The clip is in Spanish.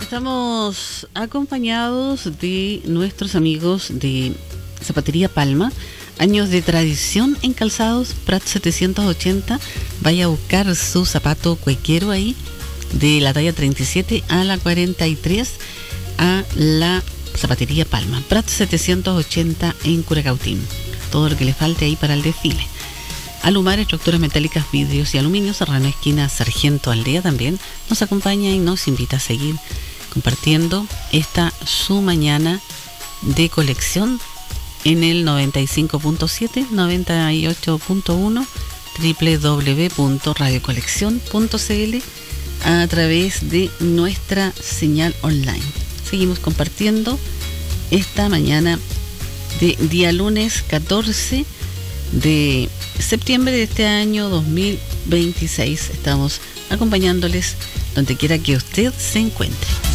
Estamos acompañados de nuestros amigos de Zapatería Palma, años de tradición en calzados, Prat 780. Vaya a buscar su zapato cuequero ahí, de la talla 37 a la 43, a la Zapatería Palma, Prat 780 en Curacautín. Todo lo que le falte ahí para el desfile. Alumar, estructuras metálicas, vidrios y aluminio, Serrano esquina Sargento Aldea, también nos acompaña y nos invita a seguir compartiendo esta su mañana de colección en el 95.7, 98.1, www.radiocolección.cl, a través de nuestra señal online. Seguimos compartiendo esta mañana de día lunes 14 de septiembre de este año 2026. Estamos acompañándoles donde quiera que usted se encuentre.